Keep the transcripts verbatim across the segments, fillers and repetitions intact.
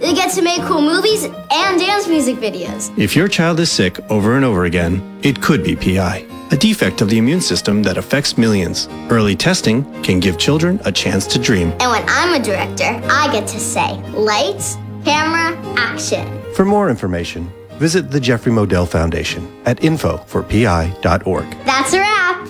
They get to make cool movies and dance music videos. If your child is sick over and over again, it could be P I, a defect of the immune system that affects millions. Early testing can give children a chance to dream. And when I'm a director, I get to say, lights, camera, action. For more information, visit the Jeffrey Modell Foundation at info for p i dot org. That's a wrap.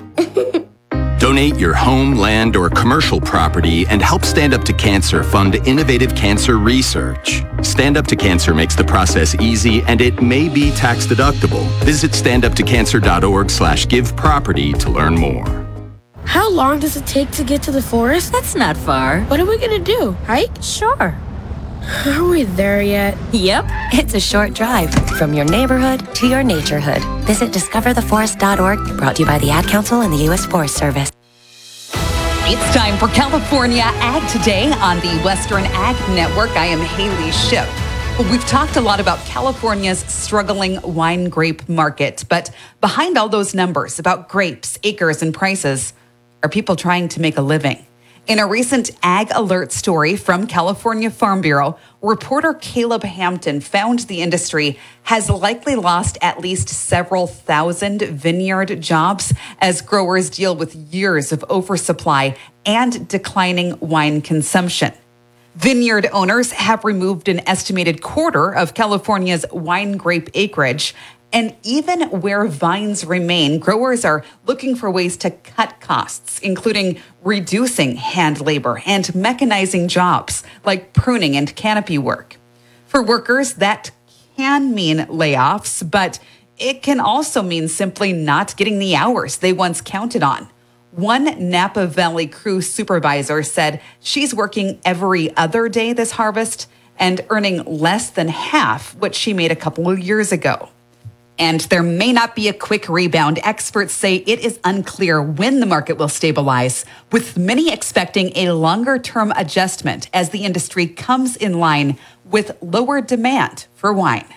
Donate your home, land, or commercial property and help Stand Up to Cancer fund innovative cancer research. Stand Up to Cancer makes the process easy and it may be tax deductible. Visit standuptocancer.org slash give property to learn more. How long does it take to get to the forest? That's not far. What are we gonna do? Hike? Sure. Are we there yet? Yep. It's a short drive from your neighborhood to your naturehood. Visit discover the forest dot org, brought to you by the Ad Council and the U S Forest Service. It's time for California Ag Today on the Western Ag Network. I am Haley Shipp. Well, we've talked a lot about California's struggling wine grape market, but behind all those numbers about grapes, acres, and prices are people trying to make a living. In a recent Ag Alert story from California Farm Bureau, reporter Caleb Hampton found the industry has likely lost at least several thousand vineyard jobs as growers deal with years of oversupply and declining wine consumption. Vineyard owners have removed an estimated quarter of California's wine grape acreage. And even where vines remain, growers are looking for ways to cut costs, including reducing hand labor and mechanizing jobs like pruning and canopy work. For workers, that can mean layoffs, but it can also mean simply not getting the hours they once counted on. One Napa Valley crew supervisor said she's working every other day this harvest and earning less than half what she made a couple of years ago. And there may not be a quick rebound. Experts say it is unclear when the market will stabilize, with many expecting a longer-term adjustment as the industry comes in line with lower demand for wine.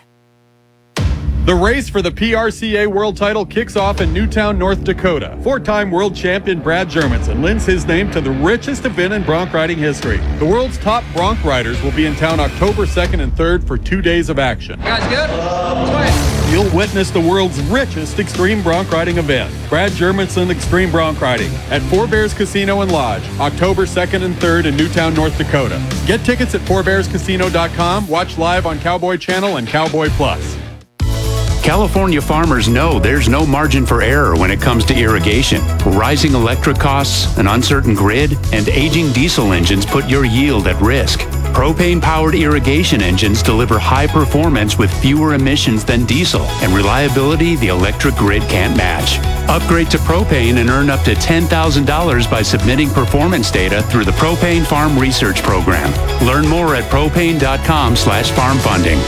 The race for the P R C A World Title kicks off in Newtown, North Dakota. Four-time world champion Brad Jermanson lends his name to the richest event in bronc riding history. The world's top bronc riders will be in town October second and third for two days of action. You guys good? Uh, You'll witness the world's richest extreme bronc riding event, Brad Jermanson Extreme Bronc Riding, at Four Bears Casino and Lodge, October second and third in Newtown, North Dakota. Get tickets at four bears casino dot com, watch live on Cowboy Channel and Cowboy Plus. California farmers know there's no margin for error when it comes to irrigation. Rising electric costs, an uncertain grid, and aging diesel engines put your yield at risk. Propane-powered irrigation engines deliver high performance with fewer emissions than diesel and reliability the electric grid can't match. Upgrade to propane and earn up to ten thousand dollars by submitting performance data through the Propane Farm Research Program. Learn more at propane.com slash farm funding.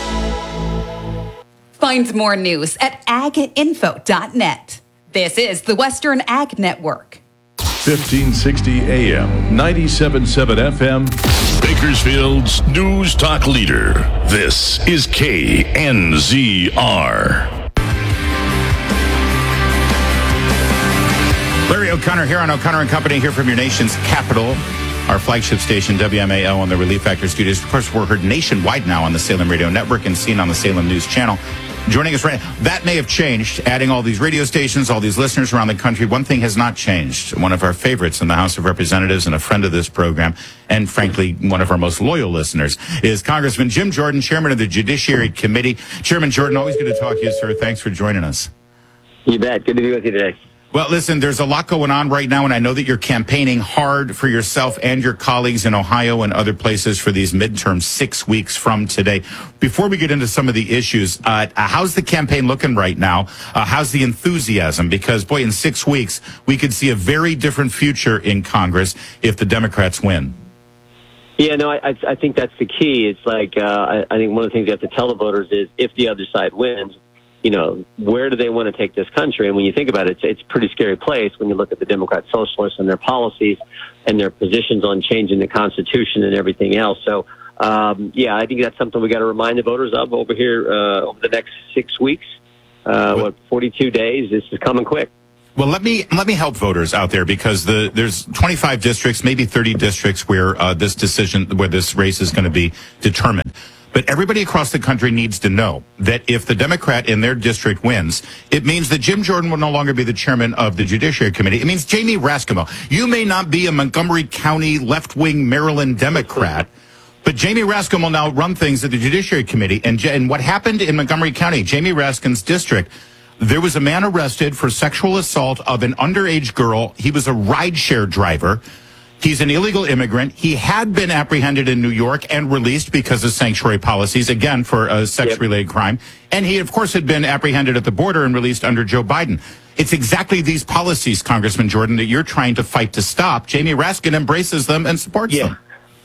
Find more news at ag info dot net. This is the Western Ag Network. fifteen sixty A M, ninety-seven point seven F M. Bakersfield's News Talk leader. This is K N Z R. Larry O'Connor here on O'Connor and Company, here from your nation's capital. Our flagship station, W M A L, on the Relief Factor studios. Of course, we're heard nationwide now on the Salem Radio Network and seen on the Salem News Channel. Joining us right now, that may have changed, adding all these radio stations, all these listeners around the country. One thing has not changed. One of our favorites in the House of Representatives and a friend of this program, and frankly, one of our most loyal listeners, is Congressman Jim Jordan, Chairman of the Judiciary Committee. Chairman Jordan, always good to talk to you, sir. Thanks for joining us. You bet. Good to be with you today. Well, listen, there's a lot going on right now, and I know that you're campaigning hard for yourself and your colleagues in Ohio and other places for these midterms six weeks from today. Before we get into some of the issues, uh, how's the campaign looking right now? Uh, how's the enthusiasm? Because, boy, in six weeks, we could see a very different future in Congress if the Democrats win. Yeah, no, I, I think that's the key. It's like, uh, I, I think one of the things you have to tell the voters is if the other side wins, you know, where do they want to take this country? And when you think about it, it's, it's a pretty scary place when you look at the Democrat Socialists and their policies and their positions on changing the Constitution and everything else. So, um, yeah, I think that's something we got to remind the voters of over here uh, over the next six weeks. Uh, what, forty-two days? This is coming quick. Well, let me let me help voters out there, because the there's twenty-five districts, maybe thirty districts where uh, this decision, where this race is going to be determined. But everybody across the country needs to know that if the Democrat in their district wins, it means that Jim Jordan will no longer be the chairman of the Judiciary Committee. It means Jamie Raskin. You may not be a Montgomery County left-wing Maryland Democrat, but Jamie Raskin will now run things at the Judiciary Committee. And, and what happened in Montgomery County, Jamie Raskin's district, there was a man arrested for sexual assault of an underage girl. He was a rideshare driver. He's an illegal immigrant. He had been apprehended in New York and released because of sanctuary policies, again, for a sex-related crime. And he, of course, had been apprehended at the border and released under Joe Biden. It's exactly these policies, Congressman Jordan, that you're trying to fight to stop. Jamie Raskin embraces them and supports yeah. them.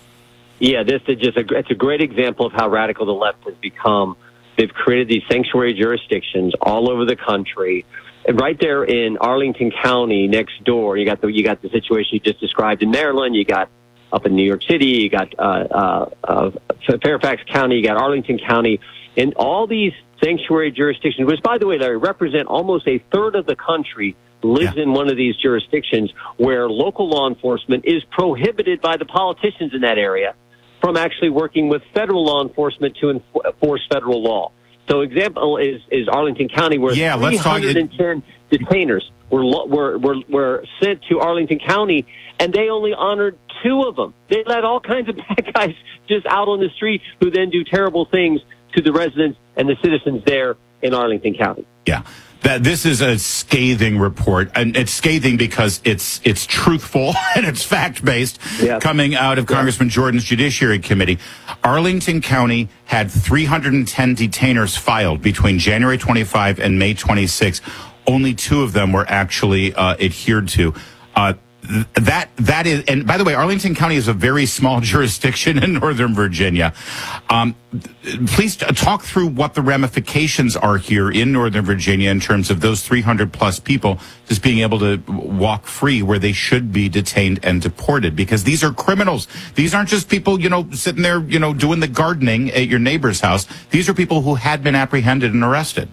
Yeah, this is just a, it's a great example of how radical the left has become. They've created these sanctuary jurisdictions all over the country. And right there in Arlington County, next door, you got the you got the situation you just described in Maryland. You got up in New York City. You got uh, uh, uh, Fairfax County. You got Arlington County, and all these sanctuary jurisdictions, which, by the way, Larry, represent almost a third of the country, lives yeah. in one of these jurisdictions where local law enforcement is prohibited by the politicians in that area from actually working with federal law enforcement to enforce federal law. So example is, is Arlington County, where yeah, three hundred ten detainers were, were, were, were sent to Arlington County, and they only honored two of them. They let all kinds of bad guys just out on the street who then do terrible things to the residents and the citizens there in Arlington County. Yeah. That this is a scathing report, and it's scathing because it's it's truthful and it's fact-based, yeah. coming out of yeah. Congressman Jordan's Judiciary Committee. Arlington County had three hundred ten detainers filed between January twenty-fifth and May twenty-sixth. Only two of them were actually uh, adhered to. Uh, That that is, and by the way, Arlington County is a very small jurisdiction in Northern Virginia. Um, please talk through what the ramifications are here in Northern Virginia in terms of those three hundred plus people just being able to walk free where they should be detained and deported, because these are criminals. These aren't just people, you know, sitting there, you know, doing the gardening at your neighbor's house. These are people who had been apprehended and arrested.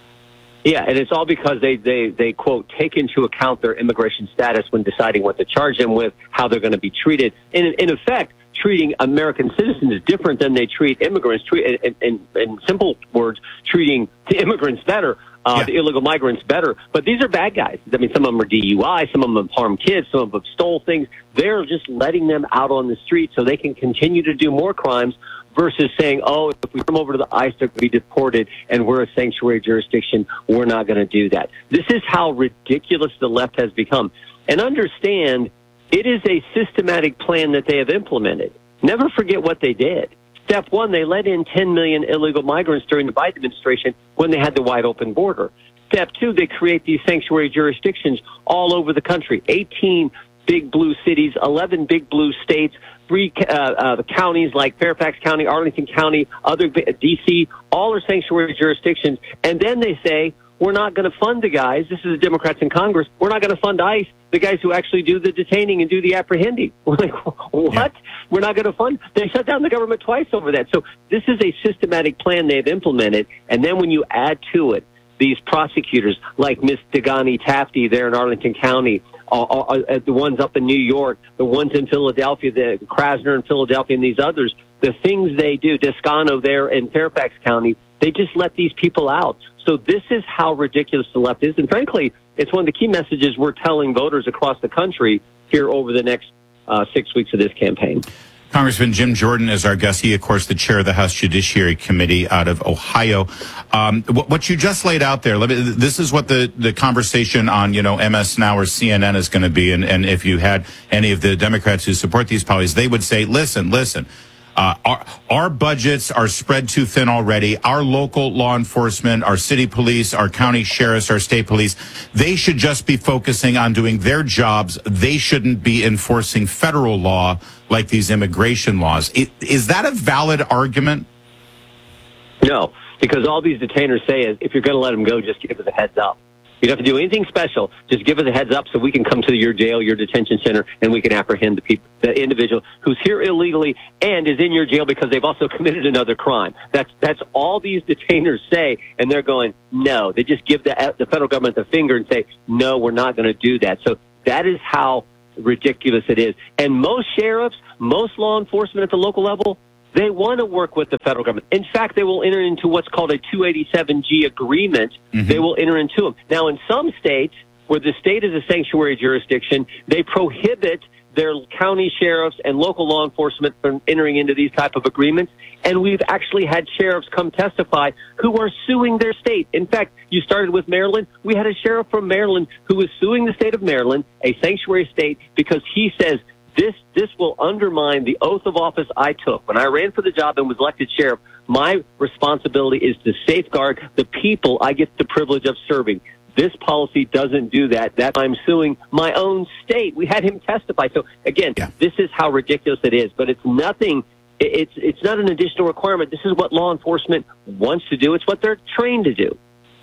Yeah, and it's all because they, they, they, quote, take into account their immigration status when deciding what to charge them with, how they're going to be treated. And in, in effect, treating American citizens is different than they treat immigrants. Treat, in, in, in simple words, treating the immigrants better, uh, yeah. the illegal migrants better. But these are bad guys. I mean, some of them are D U I, some of them have harmed kids, some of them have stole things. They're just letting them out on the street so they can continue to do more crimes, versus saying, oh, if we come over to the ICE, they're going to be deported, and we're a sanctuary jurisdiction, we're not going to do that. This is how ridiculous the left has become. And understand, it is a systematic plan that they have implemented. Never forget what they did. Step one, they let in ten million illegal migrants during the Biden administration when they had the wide open border. Step two, they create these sanctuary jurisdictions all over the country. eighteen big blue cities, eleven big blue states, three uh, uh, counties like Fairfax County, Arlington County, other D C, all are sanctuary jurisdictions. And then they say, we're not going to fund the guys. This is the Democrats in Congress. We're not going to fund ICE, the guys who actually do the detaining and do the apprehending. We're like, what? Yeah. We're not going to fund? They shut down the government twice over that. So this is a systematic plan they've implemented. And then when you add to it these prosecutors like Miss Degani Tafty there in Arlington County, uh, uh, the ones up in New York, the ones in Philadelphia, the Krasner in Philadelphia, and these others, the things they do, Descano there in Fairfax County, they just let these people out. So this is how ridiculous the left is. And frankly, it's one of the key messages we're telling voters across the country here over the next uh, six weeks of this campaign. Congressman Jim Jordan is our guest. He, of course, the chair of the House Judiciary Committee out of Ohio. Um, what, what you just laid out there, let me, this is what the, the conversation on, you know, M S Now or C N N is going to be. And, and if you had any of the Democrats who support these policies, they would say, listen, listen, uh, our, our budgets are spread too thin already. Our local law enforcement, our city police, our county sheriffs, our state police, they should just be focusing on doing their jobs. They shouldn't be enforcing federal law like these immigration laws. It, is that a valid argument? No, because all these detainers say is, if you're going to let them go, just give us a heads up. You don't have to do anything special. Just give us a heads up so we can come to your jail, your detention center, and we can apprehend the people, the individual who's here illegally and is in your jail because they've also committed another crime. That's that's all these detainers say, and they're going, no. They just give the, the federal government the finger and say, no, we're not going to do that. So that is how ridiculous it is. And most sheriffs, most law enforcement at the local level, They want to work with the federal government. In fact, they will enter into what's called a two eighty-seven G agreement. Mm-hmm. They will enter into them. Now, in some states where the state is a sanctuary jurisdiction, they prohibit their county sheriffs and local law enforcement from entering into these type of agreements. And we've actually had sheriffs come testify who are suing their state. In fact, you started with Maryland. We had a sheriff from Maryland who was suing the state of Maryland, a sanctuary state, because he says this this will undermine the oath of office I took. When I ran for the job and was elected sheriff, my responsibility is to safeguard the people I get the privilege of serving. This policy doesn't do that. That I'm suing my own state. We had him testify. So again, yeah. This is how ridiculous it is. But it's nothing. It's it's not an additional requirement. This is what law enforcement wants to do. It's what they're trained to do.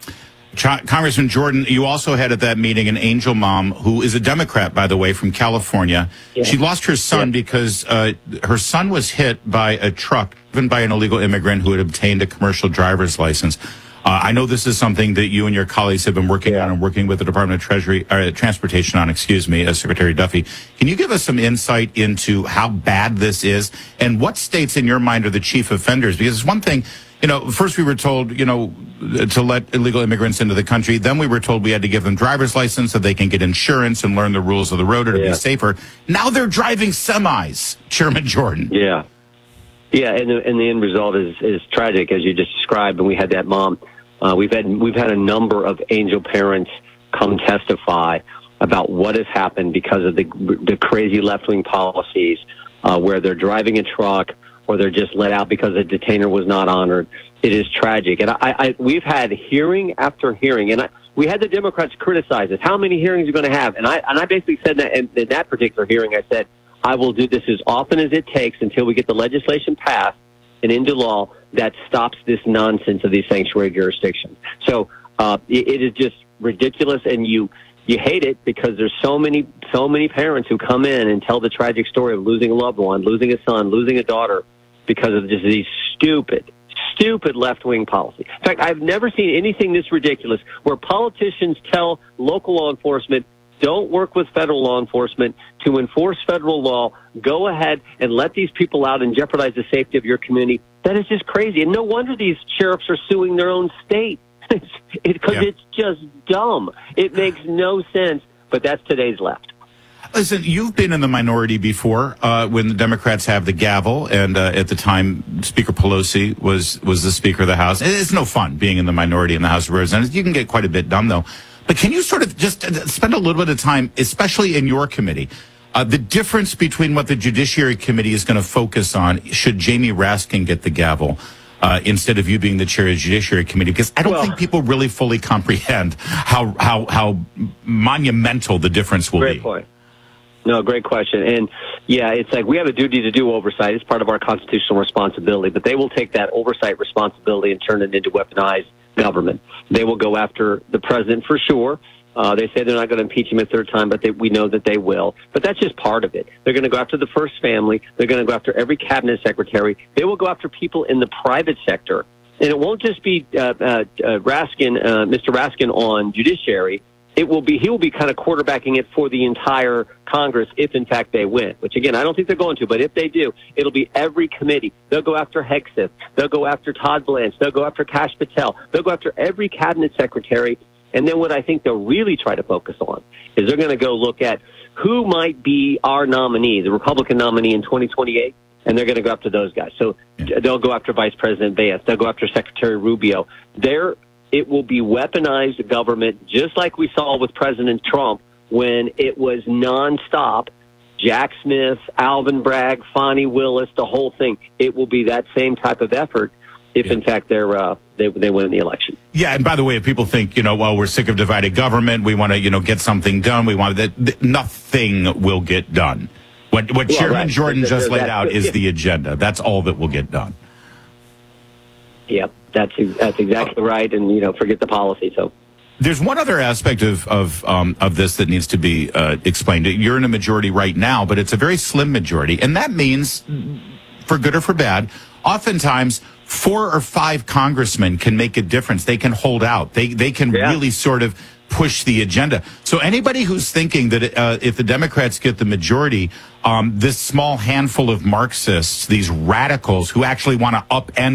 Congressman Jordan, you also had at that meeting an angel mom who is a Democrat, by the way, from California. Yeah. She lost her son yeah. because uh, her son was hit by a truck, driven by an illegal immigrant who had obtained a commercial driver's license. Uh, I know this is something that you and your colleagues have been working yeah. on and working with the Department of Treasury, uh, Transportation on, excuse me, uh, Secretary Duffy. Can you give us some insight into how bad this is and what states in your mind are the chief offenders? Because it's one thing, you know, first we were told, you know, to let illegal immigrants into the country. Then we were told we had to give them driver's license so they can get insurance and learn the rules of the road or to yeah. be safer. Now they're driving semis, Chairman Jordan. Yeah. Yeah, and the, and the end result is, is tragic, as you just described, and we had that mom. Uh, we've had we've had a number of angel parents come testify about what has happened because of the the crazy left wing policies, uh, where they're driving a truck or they're just let out because a detainer was not honored. It is tragic, and I, I we've had hearing after hearing, and I, we had the Democrats criticize us. How many hearings are going to have? And I and I basically said that in, in that particular hearing, I said I will do this as often as it takes until we get the legislation passed and into law that stops this nonsense of these sanctuary jurisdictions. So uh, it, it is just ridiculous, and you you hate it because there's so many so many parents who come in and tell the tragic story of losing a loved one, losing a son, losing a daughter because of just these stupid, stupid left-wing policies. In fact, I've never seen anything this ridiculous where politicians tell local law enforcement, don't work with federal law enforcement to enforce federal law. Go ahead and let these people out and jeopardize the safety of your community. That is just crazy. And no wonder these sheriffs are suing their own state because it, yeah. it's just dumb. It makes no sense, but that's today's left. Listen, you've been in the minority before uh, when the Democrats have the gavel, and uh, at the time, Speaker Pelosi was, was the Speaker of the House. It's no fun being in the minority in the House of Representatives. You can get quite a bit done, though. But can you sort of just spend a little bit of time, especially in your committee, uh, the difference between what the Judiciary Committee is going to focus on should Jamie Raskin get the gavel uh, instead of you being the chair of the Judiciary Committee? Because I don't well, think people really fully comprehend how how how monumental the difference will great be. Point. No, great question. And, yeah, it's like we have a duty to do oversight. It's part of our constitutional responsibility. But they will take that oversight responsibility and turn it into weaponized government. They will go after the president for sure. Uh, they say they're not going to impeach him a third time, but they, we know that they will. But that's just part of it. They're going to go after the first family. They're going to go after every cabinet secretary. They will go after people in the private sector. And it won't just be uh, uh, uh, Raskin, uh, Mister Raskin on judiciary. It will be, he will be kind of quarterbacking it for the entire Congress if, in fact, they win, which, again, I don't think they're going to, but if they do, it'll be every committee. They'll go after Hegseth. They'll go after Todd Blanche. They'll go after Kash Patel. They'll go after every cabinet secretary. And then what I think they'll really try to focus on is they're going to go look at who might be our nominee, the Republican nominee in twenty twenty-eight, and they're going to go after those guys. So they'll go after Vice President Vance. They'll go after Secretary Rubio. They're It will be weaponized government, just like we saw with President Trump when it was nonstop. Jack Smith, Alvin Bragg, Fonnie Willis, the whole thing. It will be that same type of effort if, yeah. in fact, they're uh, they they win the election. Yeah, and by the way, if people think, you know, well, we're sick of divided government, we want to, you know, get something done, we want that, th- nothing will get done. What what well, Chairman right. Jordan there, just there, laid out is the agenda. That's all that will get done. Yep, that's that's exactly right, and you know, forget the policy. So, there's one other aspect of of um, of this that needs to be uh, explained. You're in a majority right now, but it's a very slim majority, and that means, for good or for bad, oftentimes four or five congressmen can make a difference. They can hold out. They they can yeah. really sort of push the agenda. So anybody who's thinking that uh, if the Democrats get the majority, um, this small handful of Marxists, these radicals who actually want to upend